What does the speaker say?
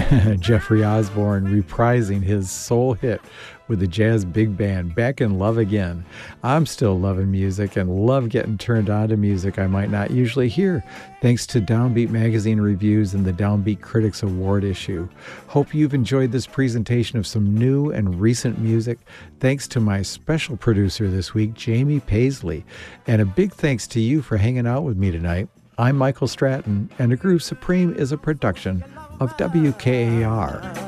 Jeffrey Osborne reprising his soul hit with the Jazz Big Band, Back in Love Again. I'm still loving music and love getting turned on to music I might not usually hear, thanks to Downbeat Magazine reviews and the Downbeat Critics Award issue. Hope you've enjoyed this presentation of some new and recent music, thanks to my special producer this week, Jamie Paisley. And a big thanks to you for hanging out with me tonight. I'm Michael Stratton, and A Groove Supreme is a production of WKAR.